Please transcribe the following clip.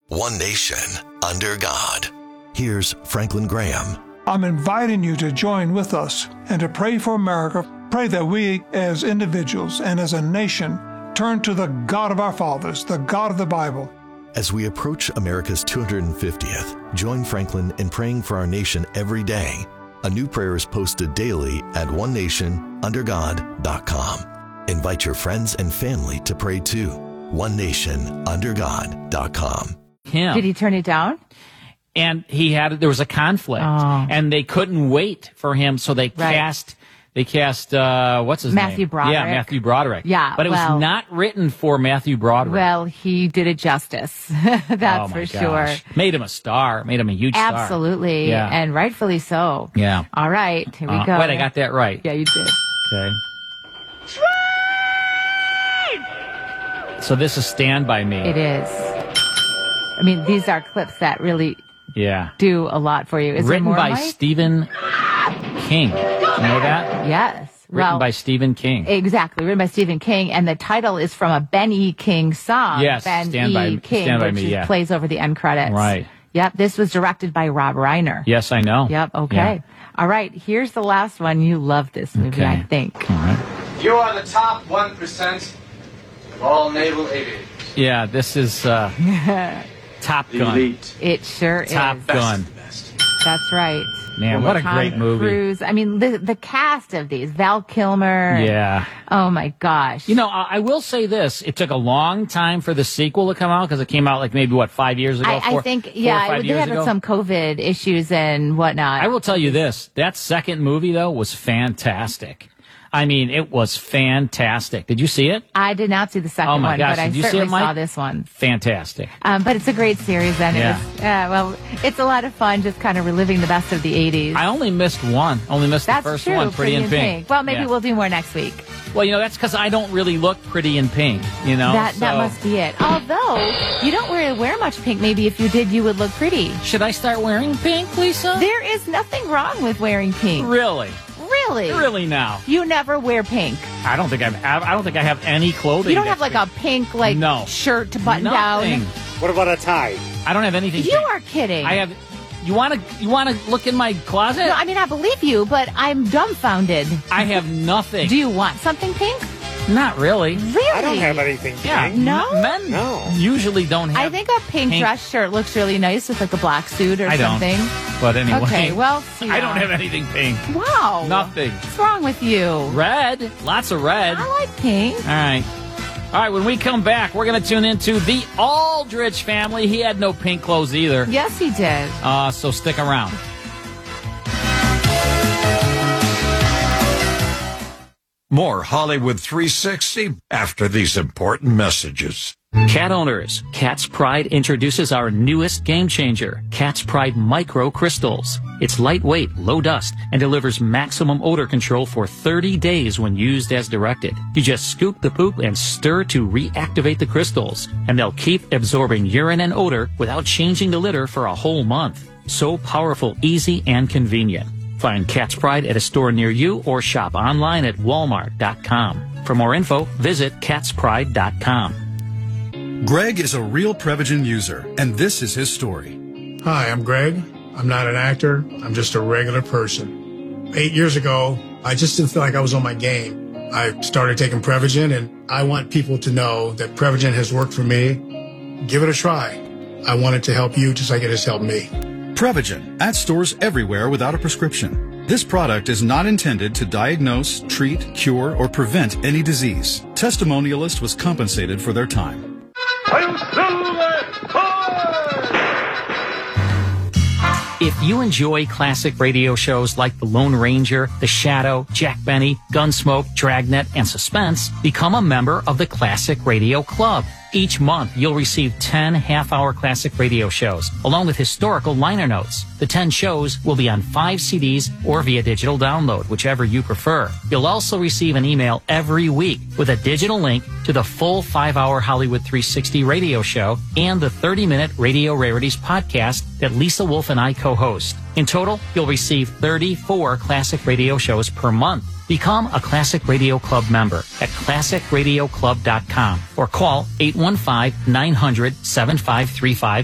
One nation, under God. Here's Franklin Graham. I'm inviting you to join with us and to pray for America. Pray that we as individuals and as a nation turn to the God of our fathers, the God of the Bible. As we approach America's 250th, join Franklin in praying for our nation every day. A new prayer is posted daily at onenationundergod.com. Invite your friends and family to pray too. onenationundergod.com. Did he turn it down? And there was a conflict, and they couldn't wait for him, so they cast what's his name? Matthew Broderick. Yeah, Matthew Broderick. Yeah, but it was not written for Matthew Broderick. Well, he did it justice. That's for sure. Made him a star. Made him a huge star. Absolutely, yeah. And rightfully so. Yeah. All right, here we go. Wait, I got that right. Yeah, you did. Okay. So this is Stand By Me. It is. I mean, these are clips that really do a lot for you. Is written there more, by Mike? Stephen King. You know that? Yes. Written by Stephen King. Exactly, written by Stephen King, and the title is from a Ben E. King song. Yes, Ben Stand E. By King, Stand By which Me, yeah. plays over the end credits. Right. Yep, this was directed by Rob Reiner. Yes, I know. Yep, okay. Yeah. All right, here's the last one. You love this movie, Okay. I think. All right. You are the top 1% of all naval aviators. Yeah, this is Top Gun. Elite. It sure Top is. Gun. That's right. Man, what a Tom great movie. Cruise. I mean, the cast of these, Val Kilmer. Yeah. Oh, my gosh. You know, I will say this. It took a long time for the sequel to come out because it came out like maybe, 5 years ago? I think, they had some COVID issues and whatnot. I will tell you this. That second movie, though, was fantastic. I mean, it was fantastic. Did you see it? I did not see the second Oh my one, gosh, but I did you see certainly it, Mike? saw this one. Fantastic. But it's a great series, and Yeah. it's a lot of fun just kind of reliving the best of the 80s. I only missed one. That's the first true, one, Pretty in Pink. Well, maybe Yeah. we'll do more next week. Well, that's because I don't really look pretty in pink, That so. must be it. Although, you don't wear much pink. Maybe if you did, you would look pretty. Should I start wearing pink, Lisa? There is nothing wrong with wearing pink. Really? Really? Really now? You never wear pink. I don't think I have any clothing. You don't have like a pink shirt to button Nothing. down. What about a tie? I don't have anything. You pink. are kidding. I have. You want to look in my closet? No, I mean, I believe you, but I'm dumbfounded. I have nothing. Do you want something pink? Not really. Really? I don't have anything pink. Yeah. No? Men No. usually don't have. I think a pink dress shirt looks really nice with like a black suit or I don't. something. But anyway. Okay, well, see. I don't have anything pink. Wow. Nothing. What's wrong with you? Red. Lots of red. I like pink. All right. All right, when we come back, we're going to tune into the Aldrich family. He had no pink clothes either. Yes, he did. So stick around. More Hollywood 360 after these important messages. Cat owners, Cat's Pride introduces our newest game changer, Cat's Pride Micro Crystals. It's lightweight, low dust, and delivers maximum odor control for 30 days when used as directed. You just scoop the poop and stir to reactivate the crystals, and they'll keep absorbing urine and odor without changing the litter for a whole month. So powerful, easy, and convenient. Find Cat's Pride at a store near you or shop online at walmart.com. For more info, visit catspride.com. Greg is a real Prevagen user, and this is his story. Hi, I'm Greg. I'm not an actor. I'm just a regular person. 8 years ago, I just didn't feel like I was on my game. I started taking Prevagen, and I want people to know that Prevagen has worked for me. Give it a try. I want it to help you just like it has helped me. Prevagen, at stores everywhere without a prescription. This product is not intended to diagnose, treat, cure, or prevent any disease. Testimonialist was compensated for their time. If you enjoy classic radio shows like The Lone Ranger, The Shadow, Jack Benny, Gunsmoke, Dragnet, and Suspense, become a member of the Classic Radio Club. Each month, you'll receive 10 half-hour classic radio shows, along with historical liner notes. The 10 shows will be on 5 CDs or via digital download, whichever you prefer. You'll also receive an email every week with a digital link to the full 5-hour Hollywood 360 radio show and the 30-minute Radio Rarities podcast that Lisa Wolf and I co-host. In total, you'll receive 34 classic radio shows per month. Become a Classic Radio Club member at classicradioclub.com or call 815-900-7535